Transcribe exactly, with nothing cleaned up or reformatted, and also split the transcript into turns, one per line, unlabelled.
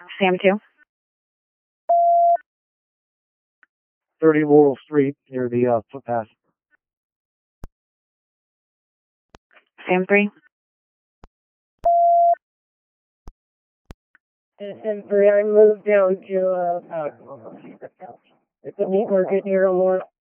Sam two.
thirty Laurel Street near the uh, footpath.
Sam three.
And three, I moved down to uh, uh it's a meat market near Laurel.